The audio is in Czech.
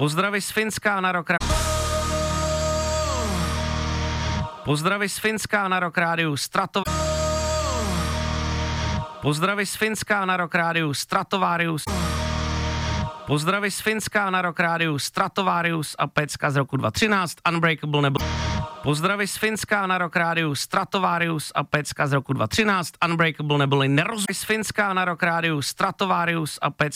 Pozdravy z Finska na Rock Pozdravy z Finska na Rock Rádiu Pozdravy z Finska na Rock Rádiu Stratovarius. Pozdravy z Finska na Rock Rádiu Stratovarius a pecka z roku 2013 Unbreakable nebo Pozdravy z Finska na Rock Rádiu Stratovarius a pecka z roku 2013 Unbreakable neboli z Finska na Rock Rádiu Stratovarius a pecka